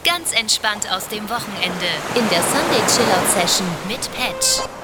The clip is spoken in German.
Ganz entspannt aus dem Wochenende in der Sunday Chillout Session mit Patch.